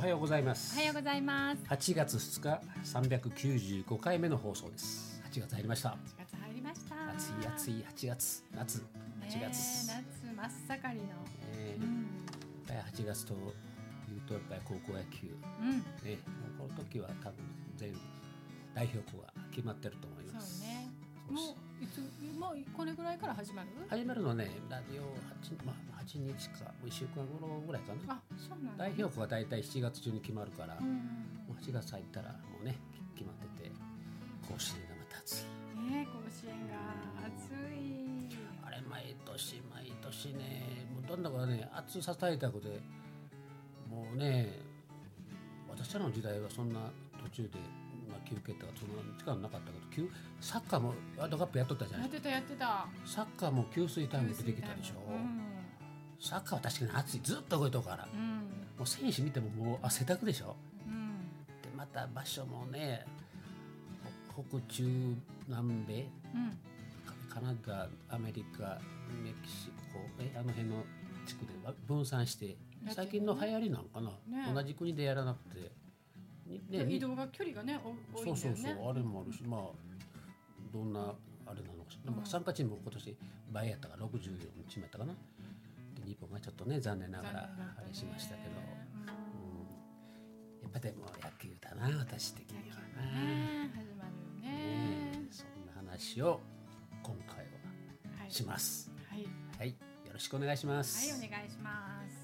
はようございます。 おはようございます。 8月2日395回目の放送です。8月入りました。 8月入りました。 暑い暑い8月夏8月、 夏真っ盛りの、 やっぱり8月というとやっぱり高校野球、この時は多分全代表校が決まってると思います。 そうね。もうこれぐらいから始まるのね、ラジオ 8日か1週間頃ぐらいかな。 あ、そうなんだ。 代表校がだいたい7月中に決まるから、もう8月入ったらもうね決まってて、甲子園がまた暑いね。甲子園が暑い。 あれ毎年ね、もうどんなことね暑さ対策でもうね、私らの時代はそんな途中で休憩とかそんな時間なかったけど、サッカーもワールドカップやっとったじゃないですか。 やってた。 サッカーも給水タイム出てきたでしょ。サッカーは確かに暑い、ずっと動いとるから、もう選手見てももう汗だくでしょ。でまた場所もね、北中南米、カナダ、アメリカ、メキシコ、あの辺の地区で分散して最近の流行りなんかな、同じ国でやらなくて、 移動が距離がね多いんだよね。 そうあれもあるし、どんなあれなのかしら、参加チームも今年倍やったから64チームやったかな。で日本がちょっとね残念ながらあれしましたけど、やっぱでも野球だな、私的にはな。 始まるよね。 そんな話を今回はします。はい、よろしくお願いします。 はい、お願いします。